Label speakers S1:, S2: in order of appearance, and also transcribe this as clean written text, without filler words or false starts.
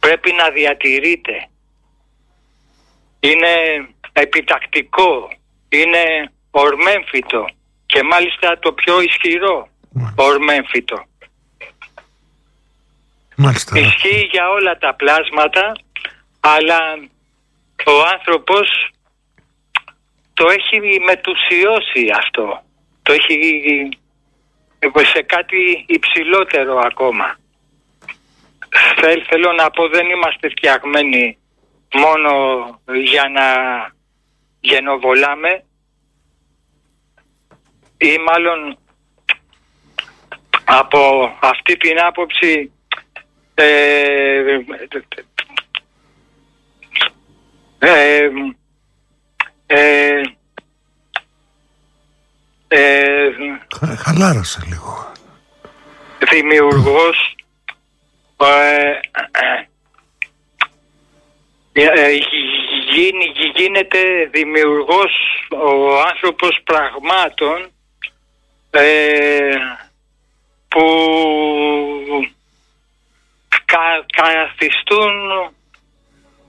S1: πρέπει να διατηρείται. Είναι επιτακτικό, είναι ορμένφυτο και μάλιστα το πιο ισχυρό ορμένφυτο.
S2: Μάλιστα.
S1: Ισχύει για όλα τα πλάσματα, αλλά ο άνθρωπος το έχει μετουσιώσει αυτό. Το έχει σε κάτι υψηλότερο ακόμα. Θέλω να πω, δεν είμαστε φτιαγμένοι μόνο για να γενοβολάμε, ή μάλλον από αυτή την άποψη
S2: χαλάρωσε λίγο.
S1: Δημιουργός γίνεται δημιουργός ο άνθρωπος πραγμάτων που καθιστούν